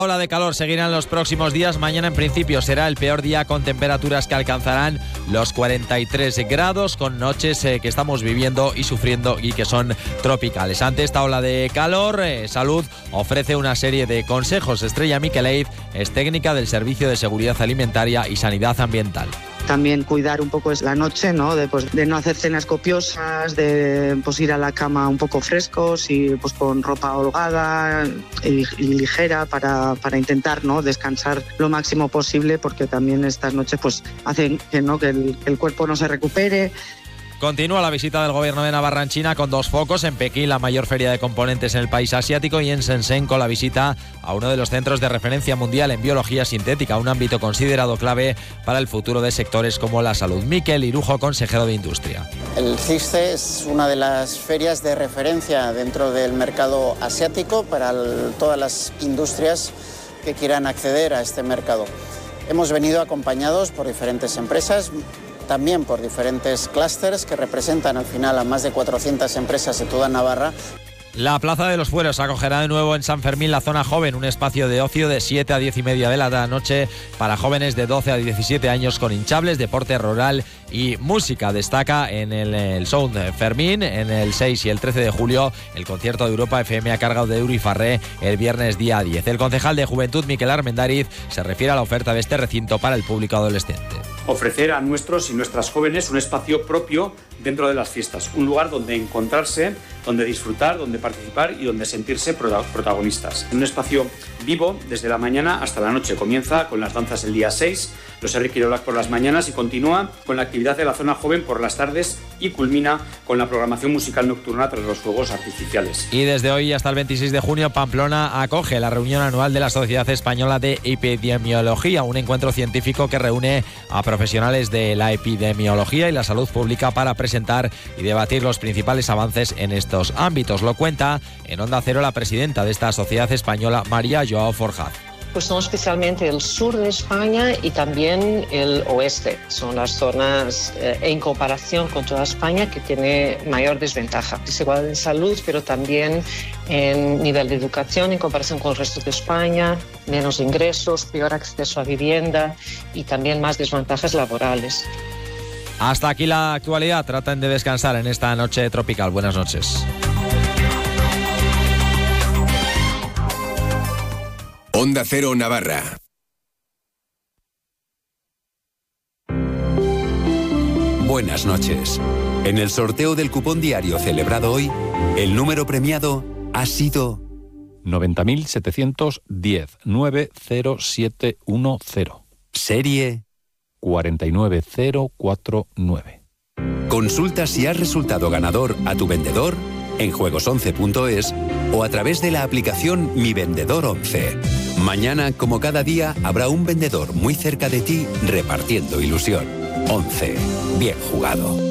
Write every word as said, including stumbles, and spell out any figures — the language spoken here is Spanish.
Ola de calor seguirá en los próximos días. Mañana en principio será el peor día con temperaturas que alcanzarán los cuarenta y tres grados, con noches eh, que estamos viviendo y sufriendo y que son tropicales. Ante esta ola de calor, eh, Salud ofrece una serie de consejos. Estrella Miqueleit es técnica del Servicio de Seguridad Alimentaria y Sanidad Ambiental. También cuidar un poco es la noche, ¿no? De, pues, de no hacer cenas copiosas, de pues, ir a la cama un poco frescos y pues con ropa holgada y, y ligera para, para intentar, ¿no? descansar lo máximo posible, porque también estas noches pues hacen que, ¿no? que el, el cuerpo no se recupere. Continúa la visita del gobierno de Navarra en China con dos focos: en Pekín, la mayor feria de componentes en el país asiático, y en Shenzhen con la visita a uno de los centros de referencia mundial en biología sintética, un ámbito considerado clave para el futuro de sectores como la salud. Miquel Irujo, consejero de Industria. El CISCE es una de las ferias de referencia dentro del mercado asiático para el, todas las industrias que quieran acceder a este mercado. Hemos venido acompañados por diferentes empresas, también por diferentes clústeres que representan al final a más de cuatrocientas empresas de toda Navarra. La Plaza de los Fueros acogerá de nuevo en San Fermín la zona joven, un espacio de ocio de siete a diez y media de la noche para jóvenes de doce a diecisiete años, con hinchables, deporte rural y música. Destaca en el, el Sound Fermín en el seis y el trece de julio el concierto de Europa F M a cargo de Uri Farré el viernes día diez. El concejal de Juventud, Miquel Armendariz, se refiere a la oferta de este recinto para el público adolescente. Ofrecer a nuestros y nuestras jóvenes un espacio propio dentro de las fiestas, un lugar donde encontrarse, donde disfrutar, donde participar y donde sentirse protagonistas. Un espacio vivo desde la mañana hasta la noche. Comienza con las danzas el día seis, los Herri Kirolak por las mañanas, y continúa con la actividad de la zona joven por las tardes, y culmina con la programación musical nocturna tras los fuegos artificiales. Y desde hoy hasta el veintiséis de junio, Pamplona acoge la reunión anual de la Sociedad Española de Epidemiología, un encuentro científico que reúne a profesionales de la epidemiología y la salud pública para presentar y debatir los principales avances en estos ámbitos. Lo cuenta en Onda Cero la presidenta de esta Sociedad Española, María Joao Forjaz. Pues son especialmente el sur de España y también el oeste. Son las zonas, eh, en comparación con toda España, que tiene mayor desventaja. Desigualdad en salud, pero también en nivel de educación en comparación con el resto de España, menos ingresos, peor acceso a vivienda y también más desventajas laborales. Hasta aquí la actualidad. Traten de descansar en esta noche tropical. Buenas noches. Onda Cero Navarra. Buenas noches. En el sorteo del cupón diario celebrado hoy, el número premiado ha sido noventa mil setecientos diez, nueve cero siete uno cero. Serie cuatro nueve cero cuatro nueve. Consulta si has resultado ganador a tu vendedor en juegos once punto es o a través de la aplicación Mi Vendedor once. Mañana, como cada día, habrá un vendedor muy cerca de ti repartiendo ilusión. once. Bien jugado.